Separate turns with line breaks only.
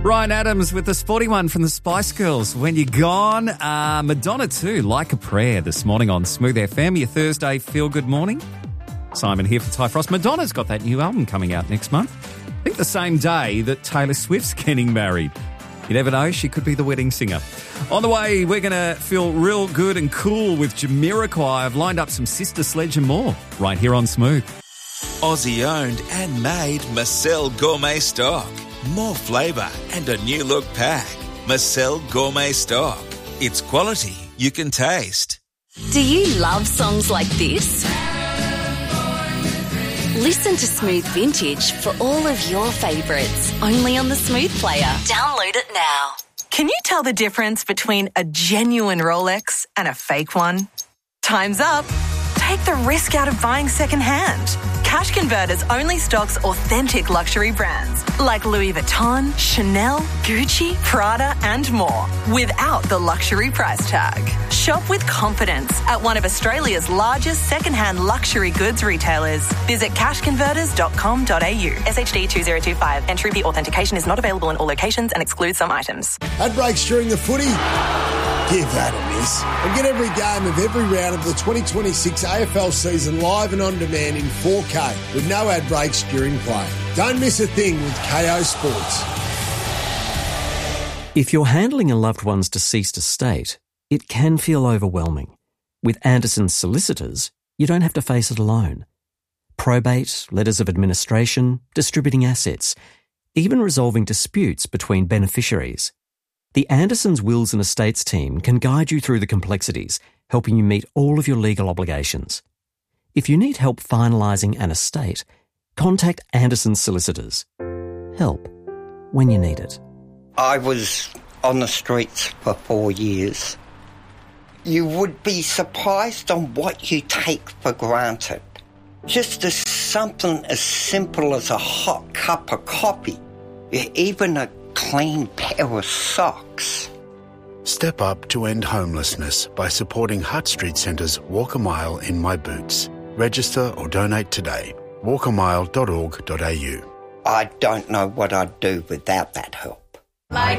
Ryan Adams with the sporty one from the Spice Girls. When You're Gone. Madonna too, Like a Prayer this morning on Smooth FM. Your Thursday feel-good morning. Simon here for Ty Frost. Madonna's got that new album coming out next month. I think the same day that Taylor Swift's getting married. You never know, she could be the wedding singer. On the way, we're going to feel real good and cool with Jamiroquai. I've lined up some Sister Sledge and more right here on Smooth.
Aussie owned and made Marcel Gourmet Stock. More flavour and a new look pack. Marcel Gourmet Stock. It's quality you can taste.
Do you love songs like this? Listen to Smooth Vintage for all of your favourites. Only on the Smooth Player. Download it now.
Can you tell the difference between a genuine Rolex and a fake one? Time's up. Take the risk out of buying second-hand. Cash Converters only stocks authentic luxury brands like Louis Vuitton, Chanel, Gucci, Prada and more without the luxury price tag. Shop with confidence at one of Australia's largest second-hand luxury goods retailers. Visit cashconverters.com.au. SHD 2025. Entry fee authentication is not available in all locations and excludes some items.
Ad breaks during the footy? Give that a miss. And get every game of every round of the 2026 AFL season live and on demand in 4K with no ad breaks during play. Don't miss a thing with KO Sports.
If you're handling a loved one's deceased estate, it can feel overwhelming. With Anderson's solicitors, you don't have to face it alone. Probate, letters of administration, distributing assets, even resolving disputes between beneficiaries. The Andersons Wills and Estates team can guide you through the complexities, helping you meet all of your legal obligations. If you need help finalising an estate, contact Anderson's solicitors. Help when you need it.
I was on the streets for 4 years. You would be surprised on what you take for granted. Just as something as simple as a hot cup of coffee, even a clean pair of socks.
Step up to end homelessness by supporting Hutt Street Centre's Walk a Mile in My Boots. Register or donate today. walkamile.org.au.
I don't know what I'd do without that help.